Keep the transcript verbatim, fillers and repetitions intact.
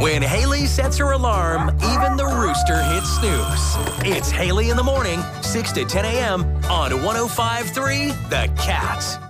When Haley sets her alarm, even the rooster hits snooze. It's Haley in the morning, six to ten a.m. on one oh five point three The Cat.